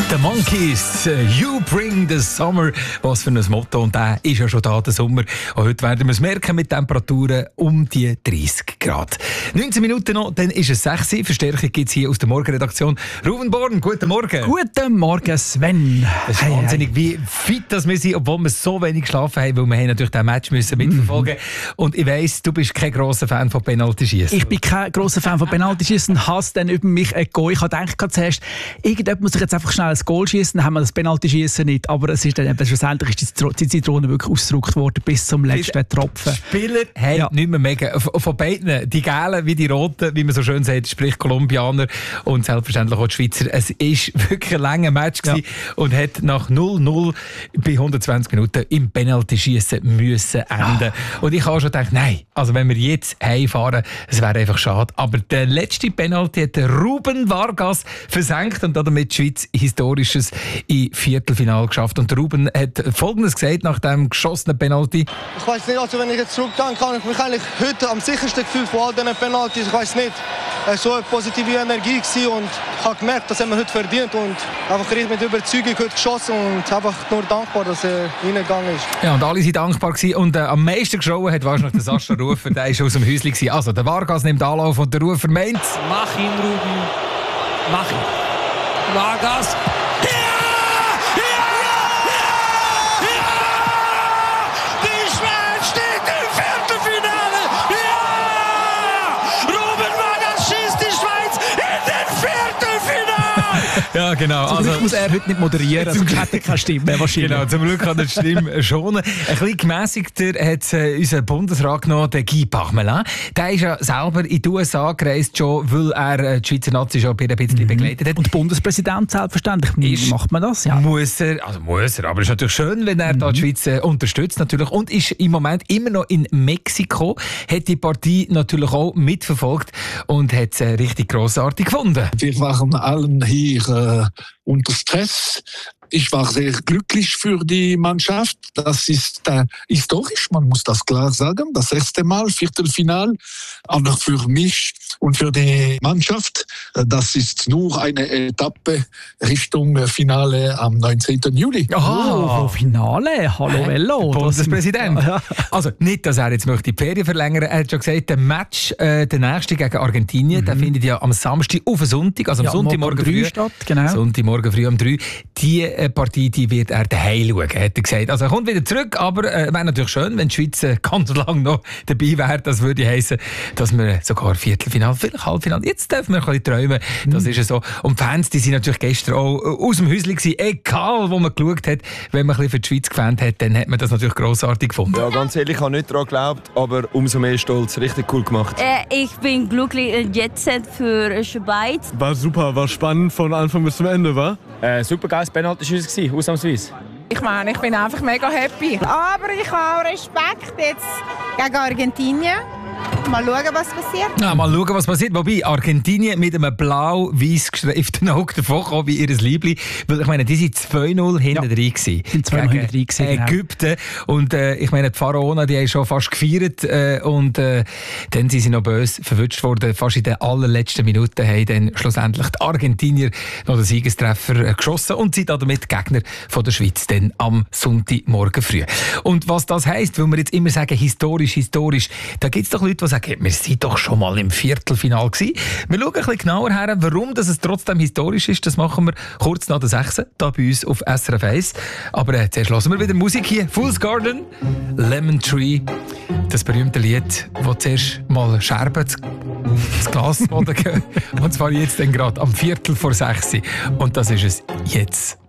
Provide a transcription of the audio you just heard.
The Monkeys, You Bring the Summer. Was für ein Motto. Und der ist ja schon da, der Sommer. Und heute werden wir es merken mit Temperaturen um die 30 Grad. 19 Minuten noch, dann ist es 6 Uhr. Verstärkung gibt es hier aus der Morgenredaktion. Ruben Born, guten Morgen. Guten Morgen, Sven. Es ist wahnsinnig, wie fit dass wir sind, obwohl wir so wenig geschlafen haben, weil wir natürlich diesen Match müssen mitverfolgen mussten. Und ich weiss, du bist kein grosser Fan von Penalty-Schiessen. Ich bin kein grosser Fan von Penalty-Schiessen, hasse dann über mich ein Goal. Ich habe gedacht zuerst, irgendjemand muss sich jetzt einfach schnell ein Goal schießen, dann haben wir das Penalty-Schiessen nicht. Aber es ist dann eben, schlussendlich ist die Zitrone wirklich ausgedrückt worden bis zum letzten Tropfen. Spieler haben nicht mehr mega. Von beiden, die Gelben wie die Roten, wie man so schön sagt, sprich Kolumbianer und selbstverständlich auch die Schweizer. Es war wirklich ein langer Match gewesen und hat nach 0-0 bei 120 Minuten im Penalty-Schiessen müssen enden. Und ich habe schon gedacht, nein, also wenn wir jetzt heimfahren, es wäre einfach schade. Aber der letzte Penalty hat Ruben Vargas versenkt und damit die Schweiz Historisches im Viertelfinale geschafft. Und Ruben hat Folgendes gesagt nach dem geschossenen Penalty. Ich weiß nicht, also wenn ich jetzt zurückdenke, kann ich mich eigentlich heute am sichersten gefühlt von all diesen Penaltys. Ich weiß nicht, es war so eine positive Energie gewesen und ich habe gemerkt, das haben wir heute verdient und einfach richtig mit Überzeugung heute geschossen und einfach nur dankbar, dass er reingegangen ist. Ja, und alle waren dankbar gewesen. Und am meisten geschaut hat wahrscheinlich der Sascha Rufer, der ist aus dem Häuschen gewesen. Also der Vargas nimmt Anlauf und der Rufer meint: Mach ihn, Ruben. Mach ihn. Vargas. Ja, genau. Zum Glück muss er heute nicht moderieren, sonst hat er keine Stimme wahrscheinlich. Genau, zum Glück kann er die Stimme schonen. Ein bisschen gemässigter hat unser Bundesrat genommen, der Guy Parmelin. Der ist ja selber in die USA gereist, schon, weil er die Schweizer Nazi schon ein bisschen begleitet hat. Und Bundespräsident selbstverständlich. Macht man das? Ja. Muss er, aber es ist natürlich schön, wenn er da die Schweiz unterstützt natürlich. Und ist im Moment immer noch in Mexiko, hat die Partie natürlich auch mitverfolgt und hat es richtig grossartig gefunden. Wir waren allen hier unter Stress. Ich war sehr glücklich für die Mannschaft. Das ist historisch, man muss das klar sagen. Das erste Mal, Viertelfinal. Aber für mich und für die Mannschaft, das ist nur eine Etappe Richtung Finale am 19. Juli. Oh, Finale? Hallo, hello. Bundespräsident. Also nicht, dass er jetzt möchte die Ferien verlängern. Er hat schon gesagt, der Match, der nächste gegen Argentinien, der findet ja am Samstag auf den Sonntag, also am Sonntagmorgen früh statt. Genau. Sonntagmorgen früh um 3. Die Partie, die wird er daheim schauen, hat er gesagt. Also er kommt wieder zurück, aber wäre natürlich schön, wenn die Schweiz ganz lang noch dabei wäre. Das würde heissen, dass wir sogar Viertelfinale, vielleicht Halbfinale, jetzt dürfen wir ein bisschen träumen. Das ist ja so. Und die Fans, die sind natürlich gestern auch aus dem Häuschen gewesen, egal wo man geschaut hat. Wenn man ein bisschen für die Schweiz gefans hat, dann hat man das natürlich grossartig gefunden. Ja, ganz ehrlich, ich habe nicht daran geglaubt, aber umso mehr stolz. Richtig cool gemacht. Ich bin glücklich, jetzt für Schweiz. War super, war spannend von Anfang bis zum Ende, war? Super geiles Penalty-Schuss, ausnahmsweise. Ich meine, ich bin einfach mega happy. Aber ich habe auch Respekt jetzt gegen Argentinien. Mal schauen, was passiert. Ja, mal schauen, was passiert. Wobei Argentinien mit einem blau-weiß gestreiften Auge davon kam wie ihr Liebling. Weil ich meine, die sind 2-0 hinten drin gewesen. Gegen Ägypten. Und ich meine, die Pharaonen, die haben schon fast gefeiert. Und dann sind sie noch böse verwünscht worden. Fast in den allerletzten Minuten haben dann schlussendlich die Argentinier noch den Siegestreffer geschossen und sind damit Gegner von der Schweiz dann am Sonntagmorgen früh. Und was das heisst, weil wir jetzt immer sagen, historisch, da gibt es doch Leute, die sagen, wir sind doch schon mal im Viertelfinale gewesen. Wir schauen ein bisschen genauer her, warum das es trotzdem historisch ist. Das machen wir kurz nach der 6, hier bei uns auf SRF 1. Aber zuerst hören wir wieder Musik hier. Fool's Garden, Lemon Tree. Das berühmte Lied, das zuerst mal Scherben ins Glas gehen. Und zwar jetzt dann gerade am 5:45. Und das ist es jetzt.